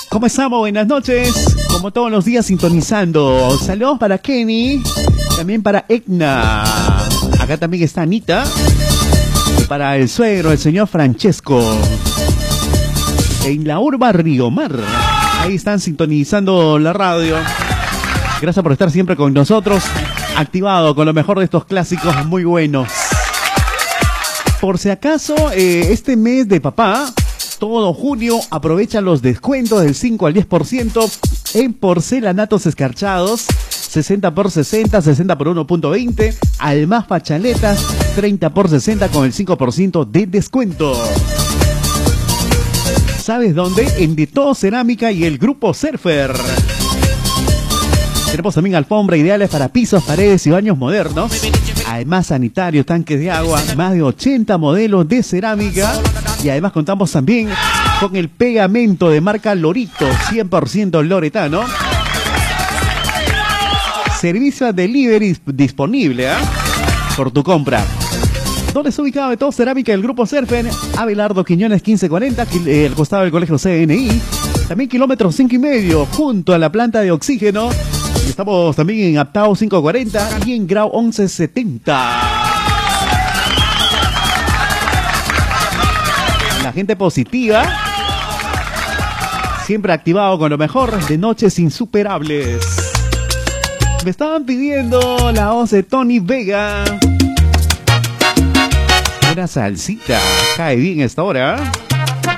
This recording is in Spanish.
¿Cómo estamos? Buenas noches. Como todos los días sintonizando. Saludos para Kenny. También para Egna. Acá también está Anita. Y para el suegro, el señor Francesco. En la urba Riomar. Ahí están sintonizando la radio. Gracias por estar siempre con nosotros. Activado con lo mejor de estos clásicos muy buenos. Por si acaso, este mes de papá, todo junio, aprovecha los descuentos del 5 al 10% en porcelanatos escarchados, 60 por 60, 60 por 1.20, además pachaletas, 30 por 60 con el 5% de descuento. ¿Sabes dónde? En De Todo Cerámica y el Grupo Surfer. Tenemos también alfombra ideales para pisos, paredes y baños modernos. Además sanitarios, tanques de agua, más de 80 modelos de cerámica. Y además contamos también con el pegamento de marca Lorito, 100% loretano. Servicio delivery disponible por tu compra. ¿Dónde está ubicado De Todo Cerámica del Grupo Surfer? Abelardo Quiñones 1540, al costado del colegio CNI. También kilómetro 5,5, junto a la planta de oxígeno. Y estamos también en Aptao 540 y en Grau 1170. La gente positiva, siempre activado con lo mejor de noches insuperables. Me estaban pidiendo la voz de Tony Vega. Una salsita, cae bien esta hora.